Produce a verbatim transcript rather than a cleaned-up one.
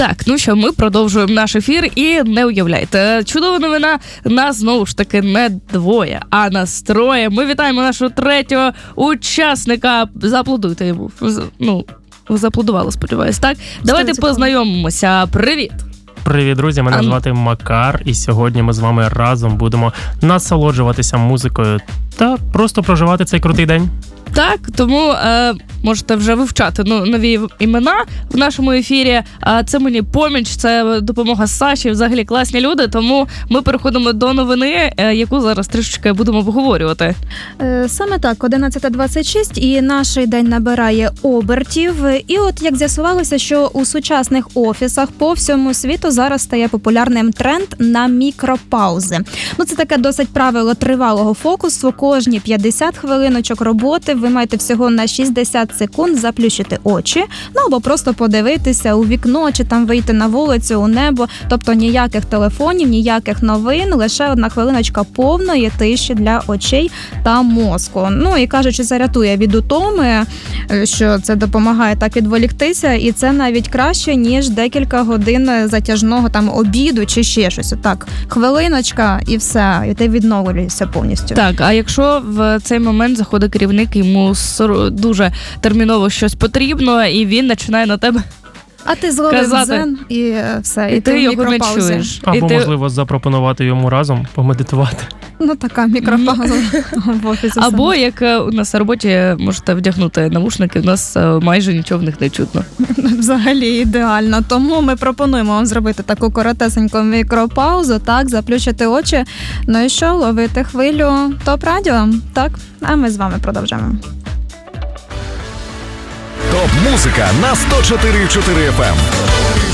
Так, ну що, ми продовжуємо наш ефір і не уявляйте, чудова новина, нас знову ж таки не двоє, а нас троє. Ми вітаємо нашого третього учасника. Зааплодуйте йому. Ну, ви зааплодували, сподіваюсь, так? Давайте познайомимося. Привіт! Привіт, друзі, мене а... звати Макар, і сьогодні ми з вами разом будемо насолоджуватися музикою та просто проживати цей крутий день. Так, тому е, можете вже вивчати ну, нові імена в нашому ефірі. А це мені поміч, це допомога Саші, взагалі класні люди, тому ми переходимо до новини, е, яку зараз трішечки будемо обговорювати. Е, саме так, одинадцята двадцять шість, і наш день набирає обертів. І от як з'ясувалося, що у сучасних офісах по всьому світу зараз стає популярним тренд на мікропаузи. Ну, це таке досить правило тривалого фокусу. Кожні п'ятдесят хвилиночок роботи ви маєте всього на шістдесят секунд заплющити очі, ну або просто подивитися у вікно, чи там вийти на вулицю, у небо. Тобто ніяких телефонів, ніяких новин, лише одна хвилиночка повної тиші для очей та мозку. Ну і кажучи, це рятує від утоми, що це допомагає так відволіктися, і це навіть краще, ніж декілька годин затяжного там обіду чи ще щось. Так, хвилиночка і все, і ти відновлюєшся повністю. Так, а якщо в цей момент заходить керівник, йому дуже терміново щось потрібно, і він починає на тебе а ти зловив дзен і все, і, і ти, ти його не чуєш. Або, ти... можливо, запропонувати йому разом помедитувати. Ну, така мікропауза в офісі. Або, як у нас на роботі, можете вдягнути навушники, у нас майже нічого в них не чутно. Взагалі ідеально. Тому ми пропонуємо вам зробити таку коротесеньку мікропаузу, так, заплющити очі. Ну і що, ловити хвилю топ-радіо, так? А ми з вами продовжуємо. Топ-музика на сто чотири і чотири еф ем.